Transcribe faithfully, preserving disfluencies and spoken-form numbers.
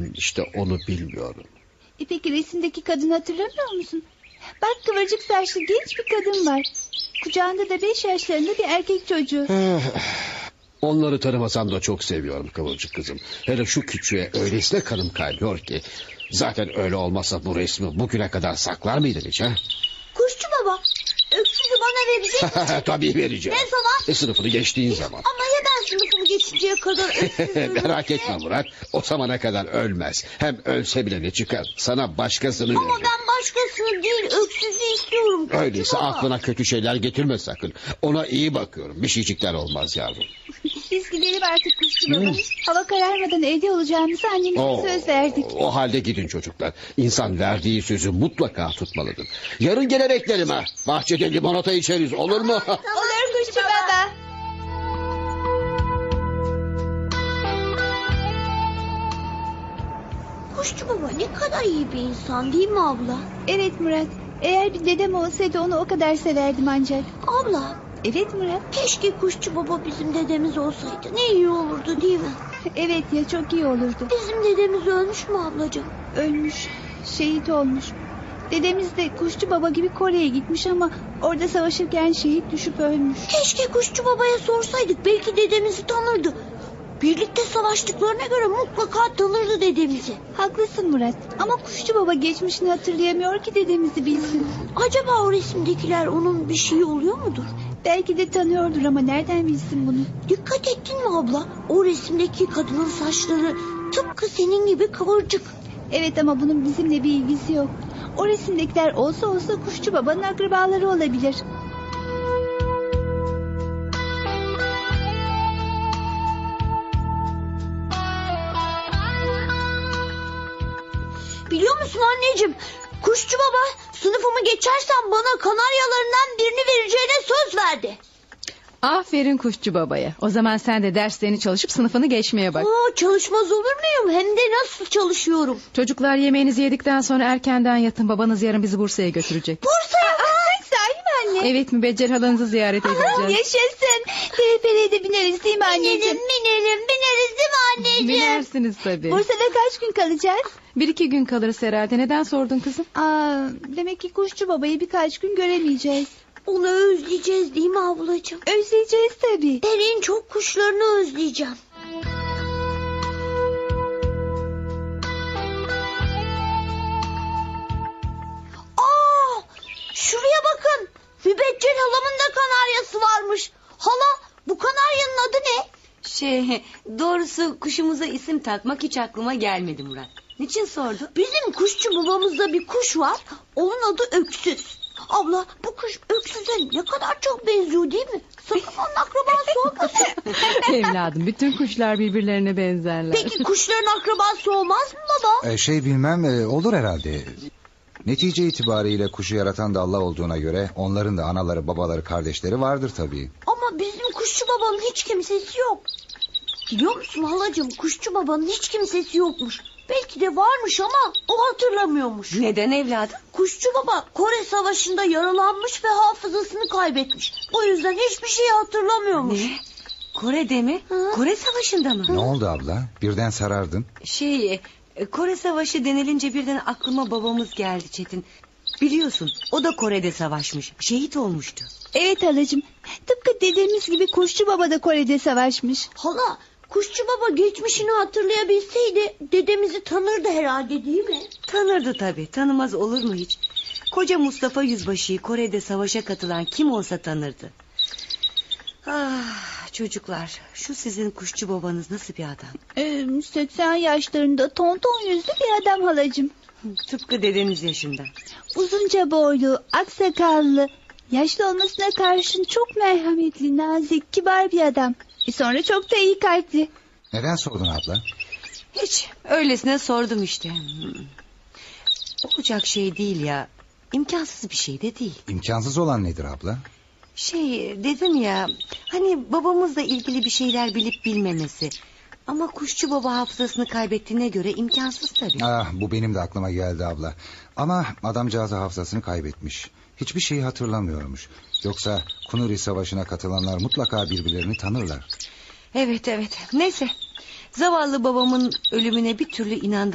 işte onu bilmiyorum. E peki resimdeki kadını hatırlamıyor musun? Bak, kıvırcık saçlı genç bir kadın var. Kucağında da beş yaşlarında bir erkek çocuğu. Onları tanımasam da çok seviyorum Kıvırcık kızım. Hele şu küçüğe öylesine kanım kaynıyor ki. Zaten öyle olmasa bu resmi bugüne kadar saklar mıydın hiç ha? Kuşçu baba, öksüzü bana verecek misin? Tabii vereceğim. Ne zaman? E, sınıfını geçtiğin zaman. Ama ya ben sınıfımı geçinceye kadar öksüz ölürüm? Merak etme Murat. O zamana kadar ölmez. Hem ölse bile ne çıkar? Sana başkasını Ama veririm. ben başkasını değil, öksüzü istiyorum. Kuşçu Öyleyse baba. aklına kötü şeyler getirme sakın. Ona iyi bakıyorum. Bir şeycikler olmaz yavrum. Biz gidelim artık kuşçu baba. Hava kararmadan evde olacağımızı annemize Oo, söz verdik. O halde gidin çocuklar. İnsan verdiği sözü mutlaka tutmalıdır. Yarın gene beklerim ha. Bahçede limonata içeriz, olur mu? Olur kuşçu baba. Kuşçu baba ne kadar iyi bir insan değil mi abla? Evet Murat. Eğer bir dedem olsaydı onu o kadar severdim ancak. Abla, Evet Murat. keşke kuşçu baba bizim dedemiz olsaydı. Ne iyi olurdu değil mi? Evet ya, çok iyi olurdu. Bizim dedemiz ölmüş mü ablacığım? Ölmüş. Şehit olmuş. Dedemiz de kuşçu baba gibi Kore'ye gitmiş ama orada savaşırken şehit düşüp ölmüş. Keşke kuşçu babaya sorsaydık. Belki dedemizi tanırdı. Birlikte savaştıklarına göre mutlaka tanırdı dedemizi. Haklısın Murat. Ama kuşçu baba geçmişini hatırlayamıyor ki dedemizi bilsin. Acaba o resimdekiler onun bir şeyi oluyor mudur? Belki de tanıyordur ama nereden bilsin bunu? Dikkat ettin mi abla? O resimdeki kadının saçları tıpkı senin gibi kıvırcık. Evet ama bunun bizimle bir ilgisi yok. O resimdekiler olsa olsa kuşçu babanın akrabaları olabilir. Biliyor musun anneciğim? Kuşçu baba sınıfımı geçersem bana kanaryalarından birini vereceğine söz verdi. Aferin kuşçu babaya. O zaman sen de derslerini çalışıp sınıfını geçmeye bak. Oo, çalışmaz olur muyum? Hem de nasıl çalışıyorum? Çocuklar yemeğinizi yedikten sonra erkenden yatın. Babanız yarın bizi Bursa'ya götürecek. Bursa'ya mı? Sahi mi anne? Evet, mübeccel halanızı ziyaret edeceğiz. Yaşasın. Telefereye de bineriz değil mi anneciğim? Binelim binelim bineriz değil mi anneciğim? Binersiniz tabii. Bursa'da kaç gün kalacağız? Bir iki gün kalırız herhalde. Neden sordun kızım? Aa, demek ki kuşçu babayı birkaç gün göremeyeceğiz. Onu özleyeceğiz değil mi ablacığım? Özleyeceğiz tabii. Ben en çok kuşlarını özleyeceğim. Aa, şuraya bakın. Mübeccel halamın da kanaryası varmış. Hala, bu kanaryanın adı ne? Şey, doğrusu kuşumuza isim takmak hiç aklıma gelmedi Murat. Niçin sordun? Bizim kuşçu babamızda bir kuş var. Onun adı Öksüz. Abla, bu kuş Öksüz'e ne kadar çok benziyor değil mi? Sakın onun akrabası olmasın. Evladım, bütün kuşlar birbirlerine benzerler. Peki kuşların akrabası olmaz mı baba? Ee, şey bilmem e, olur herhalde. Netice itibariyle kuşu yaratan da Allah olduğuna göre onların da anaları, babaları, kardeşleri vardır tabii. Ama bizim kuşçu babanın hiç kimsesi yok. Biliyor musun halacığım, kuşçu babanın hiç kimsesi yokmuş. Belki de varmış ama o hatırlamıyormuş. Neden evladım? Kuşçu baba Kore Savaşı'nda yaralanmış ve hafızasını kaybetmiş. O yüzden hiçbir şeyi hatırlamıyormuş. Ne? Kore'de mi? Hı? Kore Savaşı'nda mı? Ne oldu abla? Birden sarardın. Şey, e, Kore Savaşı denilince birden aklıma babamız geldi Çetin. Biliyorsun, o da Kore'de savaşmış. Şehit olmuştu. Evet halacığım. Tıpkı dedemiz gibi kuşçu baba da Kore'de savaşmış. Hala, kuşçu baba geçmişini hatırlayabilseydi dedemizi tanırdı herhalde değil mi? Tanırdı tabii, tanımaz olur mu hiç? Koca Mustafa Yüzbaşı'yı Kore'de savaşa katılan kim olsa tanırdı. Ah çocuklar, şu sizin kuşçu babanız nasıl bir adam? Ee, seksen yaşlarında tonton yüzlü bir adam halacığım. Tıpkı dedeniz yaşında. Uzunca boylu, aksakallı, yaşlı olmasına karşın çok merhametli, nazik, kibar bir adam. E sonra çok da iyi kalpli. Neden sordun abla? Hiç, öylesine sordum işte. Hmm. Olacak şey değil ya. İmkansız bir şey de değil. İmkansız olan nedir abla? Şey dedim ya, hani babamızla ilgili bir şeyler bilip bilmemesi. Ama kuşçu baba hafızasını kaybettiğine göre imkansız tabii. Ah, bu benim de aklıma geldi abla. Ama adamcağız hafızasını kaybetmiş. Hiçbir şeyi hatırlamıyormuş. Yoksa Kunuri Savaşı'na katılanlar mutlaka birbirlerini tanırlar. Evet evet, neyse. Zavallı babamın ölümüne bir türlü inandım.